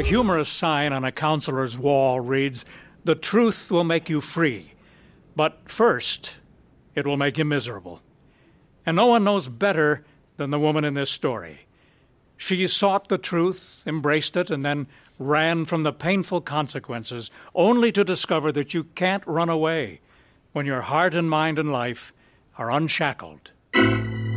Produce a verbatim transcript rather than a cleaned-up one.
humorous sign on a counselor's wall reads, "The truth will make you free, but first, it will make you miserable." And no one knows better than the woman in this story. She sought the truth, embraced it, and then ran from the painful consequences, only to discover that you can't run away when your heart and mind and life are unshackled